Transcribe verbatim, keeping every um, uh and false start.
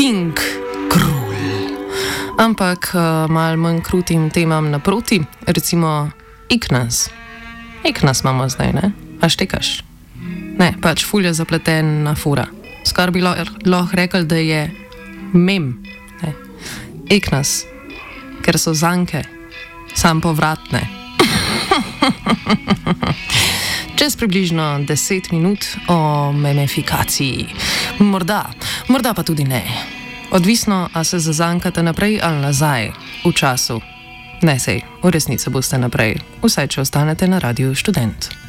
King Krul. Ampak uh, malo manj krutim temam naproti, recimo Ignas. Ignas imamo zdaj, ne? A štekaš? Ne, pač fulje zapletena fura. Skar bi lahko rekel, da je mem. Ne? Ignas, ker so zanke, sam povratne. Čez približno deset minut o memifikaciji. Morda, morda pa tudi ne. Odvisno, a se zazankate naprej ali nazaj v času. Ne sej, v resnici boste naprej, vsaj če ostanete na Radiu Študent.